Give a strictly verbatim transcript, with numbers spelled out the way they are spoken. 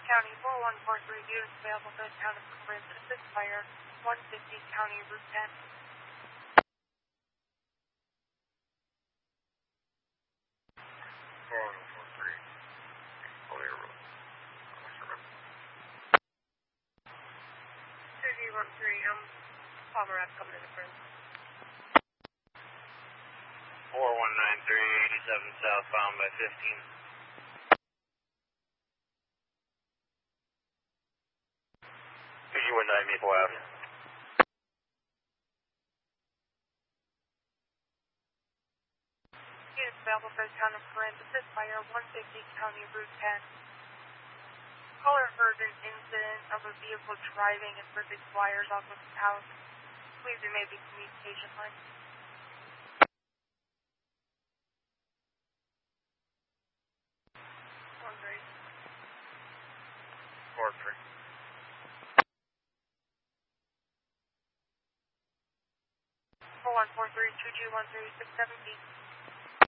County four one four three units available for the town of Corinth. Assist fire one fifty County Route ten. four one four three. Collier Road. two G one three, um, Palmer Ave coming in the front. four one nine three, eighty-seven southbound by fifteen. two G one nine Maple Ave. Units available for the town of Corinth. Assist fire one fifty County Route ten. Caller heard an incident of a vehicle driving and ripping wires off of his house. Please remain the communication line. One three. four three. four one four three two G one three six seven B.